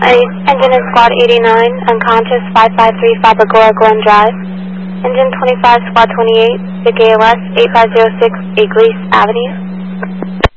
Engine in Squad 89, unconscious 553 Fabagora Glen Drive. Engine 25, Squad 28, Big ALS 8506 Eglise Avenue.